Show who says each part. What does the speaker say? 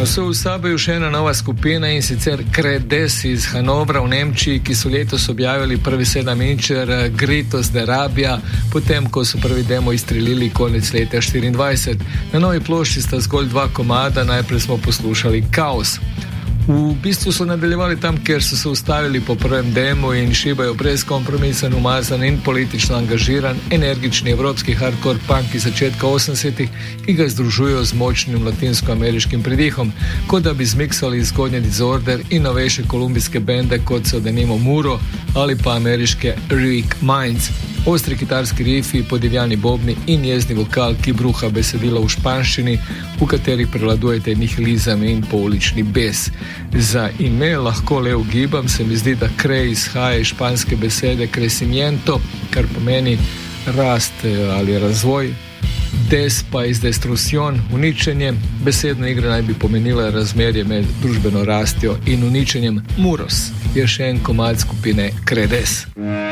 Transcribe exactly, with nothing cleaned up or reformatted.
Speaker 1: So v Saboju še ena nova skupina, in sicer Credes iz Hanovra v Nemčiji, ki so letos objavili prvi sedem-inčer Gritos de Rabia, potem ko so prvi demo izstrelili konec leta štiriindvajset. Na novi plošči sta zgolj dva komada, najprej smo poslušali Kaos. V bistvu so nadaljevali tam, kjer so se ustavili po prvem demo, in šibajo brezkompromisen, umazan in politično angažiran, energični evropski hardcore punk iz začetka osemdesetih, ki ga združujejo z močnim latinskoameriškim pridihom, kot da bi zmiksali zgodnje Disorder in novejše kolumbijske bende, kot so denimo Muro ali pa ameriške Rick Minds. Ostri kitarski rifi, podivjani bobni in jezni vokal, ki bruha besedilo v španščini, v kateri prevladujete nihilizem in poulični bes. Za ime lahko le ugibam, se mi zdi, da krej izhaja iz španske besede crecimiento, kar pomeni rast ali razvoj, des pa iz destruction, uničenje. Besedna igra naj bi pomenila razmerje med družbeno rastjo in uničenjem. Muros je še en komad skupine Credes.